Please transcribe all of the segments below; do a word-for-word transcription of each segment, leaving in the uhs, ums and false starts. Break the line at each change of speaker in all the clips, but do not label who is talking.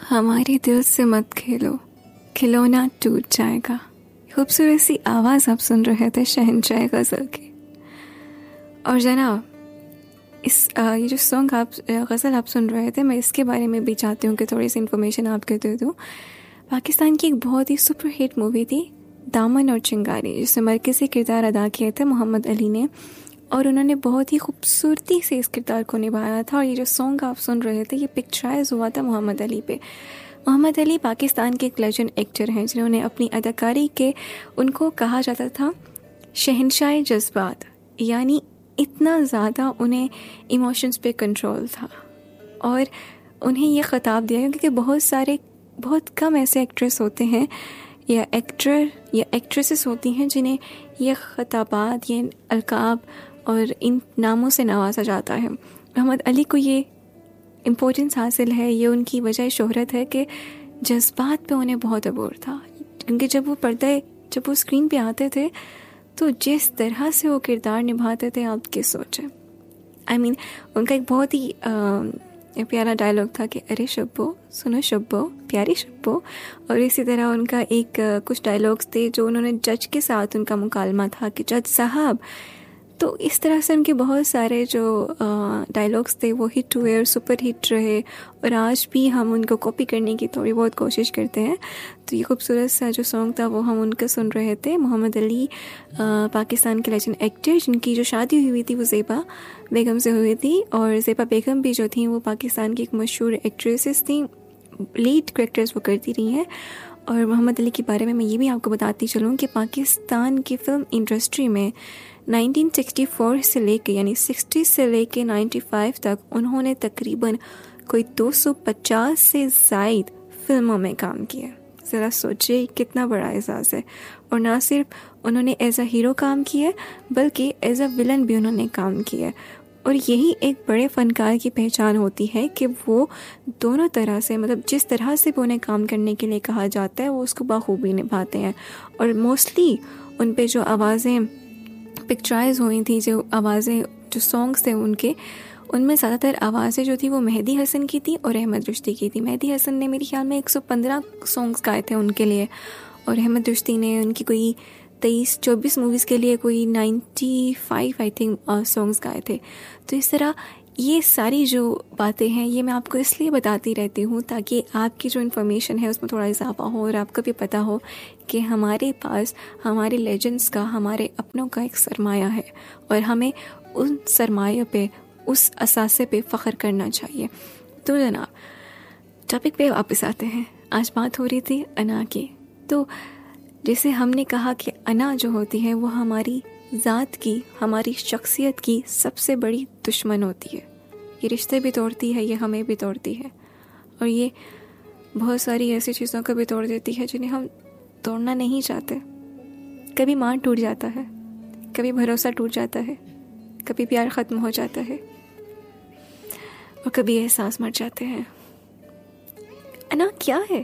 हमारे दिल से मत खेलो, खिलौना टूट जाएगा। खूबसूरत सी आवाज़ आप सुन रहे थे शहंशाह गज़ल की। और जनाब, इस आ, ये जो सॉन्ग आप गज़ल आप सुन रहे थे, मैं इसके बारे में भी चाहती हूँ कि थोड़ी सी इन्फॉर्मेशन आपको दे दूँ। पाकिस्तान की एक बहुत ही सुपर हिट मूवी थी दामन और चिंगारी, जिसमें मरकज़ी किरदार अदा किए थे मोहम्मद अली ने, और उन्होंने बहुत ही खूबसूरती से इस किरदार को निभाया था। और ये जो सॉन्ग आप सुन रहे थे, ये पिक्चराइज हुआ था मोहम्मद अली पे। मोहम्मद अली पाकिस्तान के एक लेजेंड एक्टर हैं, जिन्होंने अपनी अदाकारी के उनको कहा जाता था शहंशाह जज्बात, यानी इतना ज़्यादा उन्हें इमोशंस पे कंट्रोल था। और उन्हें ये ख़िताब दिया, क्योंकि बहुत सारे बहुत कम ऐसे एक्ट्रेस होते हैं या एक्टर या एक्ट्रेसेस होती हैं जिन्हें ये ख़िताबात, ये अलकाब और इन नामों से नवाजा जाता है। मोहम्मद अली को ये इम्पोर्टेंस हासिल है, ये उनकी वजह शोहरत है कि जज्बात पे उन्हें बहुत अबूर था। क्योंकि जब वो पर्दे जब वो स्क्रीन पे आते थे तो जिस तरह से वो किरदार निभाते थे, आप क्या सोचें। आई मीन उनका एक बहुत ही आ, प्यारा डायलॉग था कि अरे शब्बो सुनो शब्बो प्यारी शब्बो। और इसी तरह उनका एक आ, कुछ डायलॉग्स थे जो उन्होंने जज के साथ उनका मुकालमा था कि जज साहब। तो इस तरह से उनके बहुत सारे जो डायलॉग्स थे वो हिट हुए और सुपर हिट रहे, और आज भी हम उनको कॉपी करने की थोड़ी बहुत कोशिश करते हैं। तो ये खूबसूरत सा जो सॉन्ग था वो हम उनका सुन रहे थे। मोहम्मद अली आ, पाकिस्तान के लेजेंड एक्टर, जिनकी जो शादी हुई थी वो ज़ेबा बेगम से हुई थी, और ज़ेबा बेगम भी जो थी वो पाकिस्तान की एक मशहूर एक्ट्रेसेस थी, लीड कैरेक्टर्स वो करती रही हैं। और मोहम्मद अली के बारे में मैं ये भी आपको बताती चलूँ कि पाकिस्तान की फ़िल्म इंडस्ट्री में नाइनटीन सिक्सटी फोर से लेके यानी साठ से लेके पचानवे तक उन्होंने तकरीबन कोई दो सौ पचास से ज़ायद फिल्मों में काम किया। ज़रा सोचिए कितना बड़ा एजाज़ है। और ना सिर्फ उन्होंने एज अ हीरो काम किया, बल्कि एज अ विलन भी उन्होंने काम किया। और यही एक बड़े फ़नकार की पहचान होती है कि वो दोनों तरह से, मतलब जिस तरह से भी उन्हें काम करने के लिए कहा जाता है वो उसको बखूबी निभाते हैं। और मोस्टली उन पे जो आवाज़ें पिक्चराइज हुई थी, जो आवाज़ें जो सॉन्ग्स थे उनके, उनमें ज़्यादातर आवाज़ें जो थी वो मेहदी हसन की थी और अहमद रुश्ती की थी। मेहदी हसन ने मेरे ख्याल में एक सौ पंद्रह सॉन्ग्स गाए थे उनके लिए, और अहमद रुश्ती ने उनकी कोई तेईस चौबीस मूवीज़ के लिए कोई ninety five I think songs गाए थे। तो इस तरह ये सारी जो बातें हैं ये मैं आपको इसलिए बताती रहती हूँ ताकि आपकी जो इन्फॉर्मेशन है उसमें थोड़ा इजाफा हो, और आपको भी पता हो कि हमारे पास हमारे लेजेंड्स का, हमारे अपनों का एक सरमाया है, और हमें उन सरमाए पे, उस असासे पे फ़ख्र करना चाहिए। तो जनाब, टॉपिक पे वापस आते हैं। आज बात हो रही थी अना की। तो जैसे हमने कहा कि अना जो होती है वो हमारी ज़ात की, हमारी शख्सियत की सबसे बड़ी दुश्मन होती है। ये रिश्ते भी तोड़ती है, ये हमें भी तोड़ती है, और ये बहुत सारी ऐसी चीज़ों को भी तोड़ देती है जिन्हें हम तोड़ना नहीं चाहते। कभी मान टूट जाता है, कभी भरोसा टूट जाता है, कभी प्यार ख़त्म हो जाता है, और कभी एहसास मर जाते हैं। अना क्या है?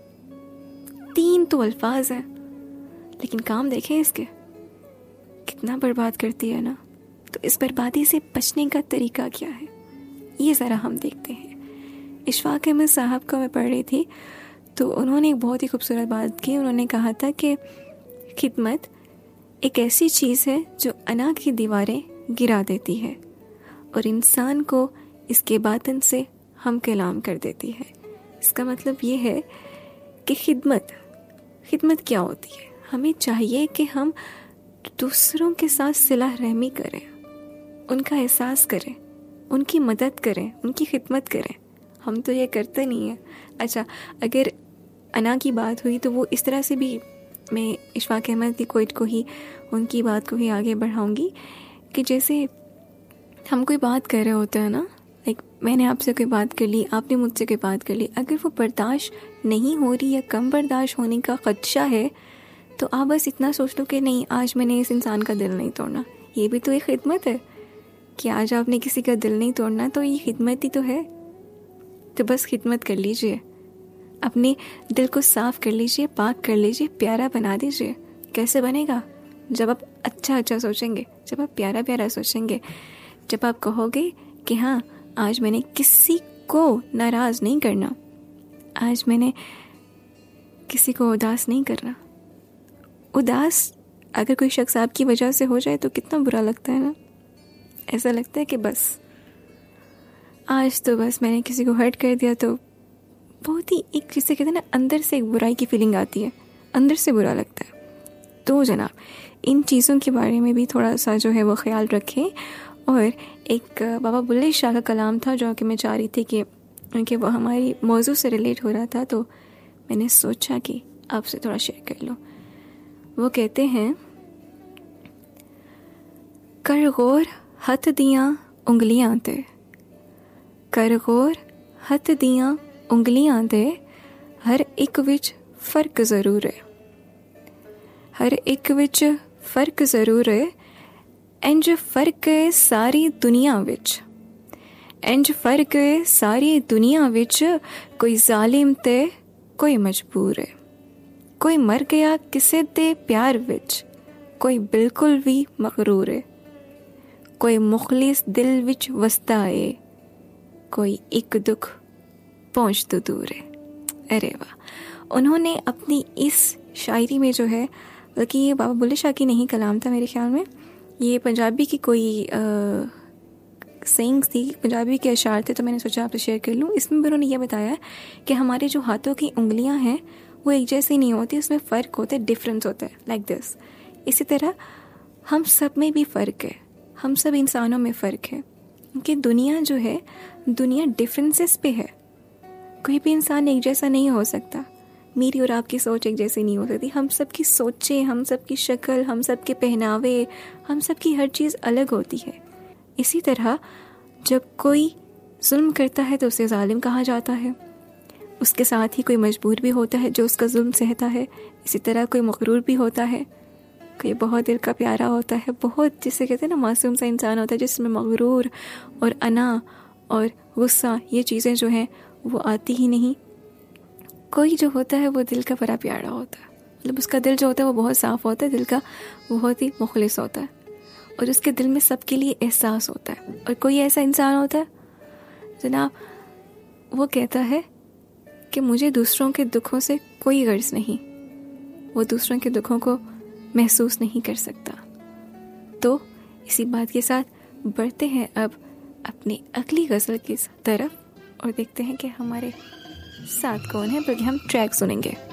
तीन तो अल्फाज हैं, लेकिन काम देखें इसके, कितना बर्बाद करती है ना। तो इस बर्बादी से बचने का तरीका क्या है, ये ज़रा हम देखते हैं। इशफाक अहमद साहब को मैं पढ़ रही थी, तो उन्होंने एक बहुत ही खूबसूरत बात की। उन्होंने कहा था कि खिदमत एक ऐसी चीज़ है जो अना की दीवारें गिरा देती है और इंसान को इसके बातन से हम कलाम कर देती है। इसका मतलब ये है कि खिदमत खिदमत क्या होती है। हमें चाहिए कि हम दूसरों के साथ सिला रहमी करें, उनका एहसास करें, उनकी मदद करें, उनकी खिदमत करें। हम तो ये करते नहीं हैं। अच्छा, अगर अना की बात हुई तो वो इस तरह से भी मैं इशफाक अहमद की कोट को ही, उनकी बात को ही आगे बढ़ाऊंगी कि जैसे हम कोई बात कर रहे होते हैं ना, लाइक मैंने आपसे कोई बात कर ली, आपने मुझसे कोई बात कर ली, अगर वो बर्दाश्त नहीं हो रही या कम बर्दाश्त होने का खदशा है तो आप बस इतना सोच लो कि नहीं, आज मैंने इस इंसान का दिल नहीं तोड़ना। ये भी तो एक खिदमत है कि आज आपने किसी का दिल नहीं तोड़ना, तो ये खिदमत ही तो है। तो बस खिदमत कर लीजिए, अपने दिल को साफ़ कर लीजिए, पाक कर लीजिए, प्यारा बना दीजिए। कैसे बनेगा? जब आप अच्छा अच्छा सोचेंगे, जब आप प्यारा प्यारा सोचेंगे, जब आप कहोगे कि हाँ, आज मैंने किसी को नाराज़ नहीं करना, आज मैंने किसी को उदास नहीं करना। उदास अगर कोई शख्स आपकी वजह से हो जाए तो कितना बुरा लगता है ना। ऐसा लगता है कि बस आज तो बस मैंने किसी को हर्ट कर दिया, तो बहुत ही एक जिसे कहते हैं ना, अंदर से एक बुराई की फीलिंग आती है, अंदर से बुरा लगता है। तो जनाब इन चीज़ों के बारे में भी थोड़ा सा जो है वो ख्याल रखें। और एक बाबा बुल्ले शाह का कलाम था जो कि मैं चाह रही थी कि उनके वो हमारी मौजू से रिलेट हो रहा था, तो मैंने सोचा कि आपसे थोड़ा शेयर कर लूँ। वो कहते हैं, कर गौर हथ दियाँ उंगलियां दे, कर गौर हथ दियाँ उंगलियां दे, हर एक विच फर्क ज़रूर है, हर एक विच फर्क ज़रूर है, इंज फर्क है सारी दुनिया विच, इंज फर्क है सारी दुनिया विच, कोई जालिम ते कोई मजबूर है, कोई मर गया किसे दे प्यार विच, कोई बिल्कुल भी मगरूर है, कोई मुखलिस दिल विच वसता है, कोई एक दुख पहुँच तो दूर है। अरे वाह, उन्होंने अपनी इस शायरी में जो है, बल्कि ये बाबा बुल्ले शाह की नहीं कलाम था मेरे ख्याल में, ये पंजाबी की कोई सेइंग्स थी, पंजाबी के अशार थे, तो मैंने सोचा आपसे शेयर कर लूँ। इसमें भी उन्होंने ये बताया कि हमारे जो हाथों की उंगलियां हैं वो एक जैसी नहीं होती, उसमें फ़र्क होता है, डिफरेंस होता है, लाइक दिस। इसी तरह हम सब में भी फ़र्क है, हम सब इंसानों में फ़र्क है, क्योंकि दुनिया जो है, दुनिया डिफरेंसेस पे है। कोई भी इंसान एक जैसा नहीं हो सकता, मेरी और आपकी सोच एक जैसी नहीं हो सकती। हम सब की सोचें, हम सब की शक्ल, हम सब के पहनावे, हम सब की हर चीज़ अलग होती है। इसी तरह जब कोई जुल्म करता है तो उसे जालिम कहा जाता है, उसके साथ ही कोई मजबूर भी होता है जो उसका जुल्म सहता है। इसी तरह कोई मगरूर भी होता है, कोई बहुत दिल का प्यारा होता है, बहुत जिसे कहते हैं ना मासूम सा इंसान होता है, जिसमें मगरूर और अना और गुस्सा ये चीज़ें जो हैं वो आती ही नहीं। कोई जो होता है वो दिल का बड़ा प्यारा होता है, मतलब उसका दिल जो होता है वो बहुत साफ़ होता है, दिल का बहुत ही मुखलिस होता है, और उसके दिल में सबके लिए एहसास होता है। और कोई ऐसा इंसान होता है जनाब, वो कहता है कि मुझे दूसरों के दुखों से कोई गर्ज नहीं, वो दूसरों के दुखों को महसूस नहीं कर सकता। तो इसी बात के साथ बढ़ते हैं अब अपनी अगली गज़ल की तरफ और देखते हैं कि हमारे साथ कौन है, बल्कि हम ट्रैक सुनेंगे।